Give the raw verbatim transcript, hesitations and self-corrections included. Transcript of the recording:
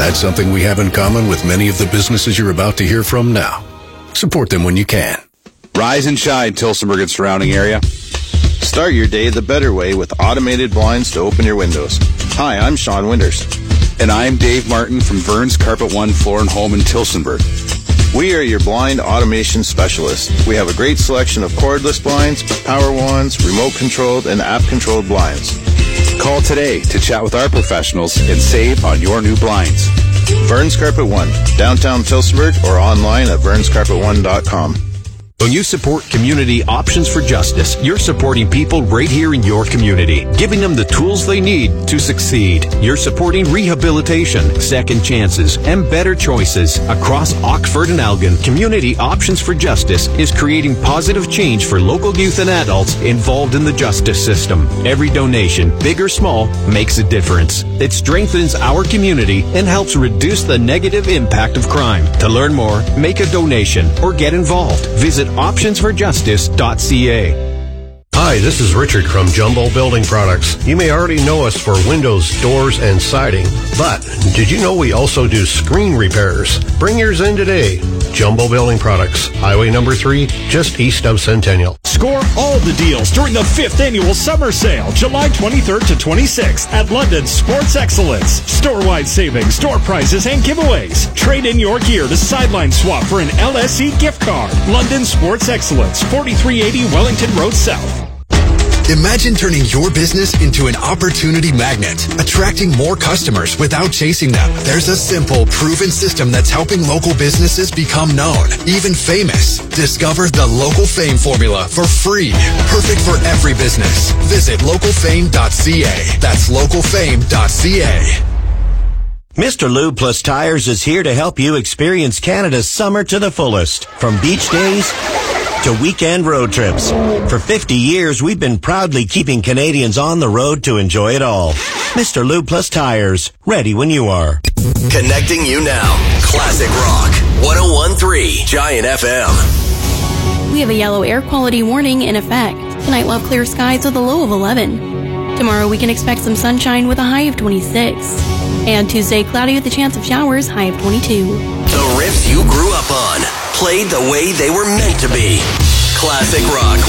That's something we have in common with many of the businesses you're about to hear from now. Support them when you can. Rise and shine, Tillsonburg and surrounding area. Start your day the better way with automated blinds to open your windows. Hi, I'm Sean Winters. And I'm Dave Martin from Vern's Carpet One Floor and Home in Tillsonburg. We are your blind automation specialists. We have a great selection of cordless blinds, power wands, remote-controlled, and app-controlled blinds. Call today to chat with our professionals and save on your new blinds. Vern's Carpet One, downtown Tillsonburg, or online at verns carpet one dot com. When you support Community Options for Justice, you're supporting people right here in your community, giving them the tools they need to succeed. You're supporting rehabilitation, second chances, and better choices. Across Oxford and Elgin, Community Options for Justice is creating positive change for local youth and adults involved in the justice system. Every donation, big or small, makes a difference. It strengthens our community and helps reduce the negative impact of crime. To learn more, make a donation or get involved. Visit options for justice dot c a. Hi, this is Richard from Jumbo Building Products. You may already know us for windows, doors, and siding, but did you know we also do screen repairs? Bring yours in today. Jumbo Building Products, Highway number three, just east of Centennial. Score all the deals during the fifth annual summer sale, July twenty-third to twenty-sixth at London Sports Excellence. Store-wide savings, store prizes, and giveaways. Trade in your gear to sideline swap for an L S E gift card. London Sports Excellence, forty-three eighty Wellington Road South. Imagine turning your business into an opportunity magnet, attracting more customers without chasing them. There's a simple, proven system that's helping local businesses become known, even famous. Discover the Local Fame formula for free. Perfect for every business. Visit local fame dot c a. That's local fame dot c a. Mister Lube Plus Tires is here to help you experience Canada's summer to the fullest. From beach days to weekend road trips. For fifty years, we've been proudly keeping Canadians on the road to enjoy it all. Mister Lube Plus Tires, ready when you are. Connecting you now. Classic Rock, one oh one point three Giant F M. We have a yellow air quality warning in effect. Tonight we'll have clear skies with a low of eleven. Tomorrow we can expect some sunshine with a high of twenty-six. And Tuesday, cloudy with a chance of showers, high of twenty-two. The riffs you grew up on, played the way they were meant to be. Classic Rock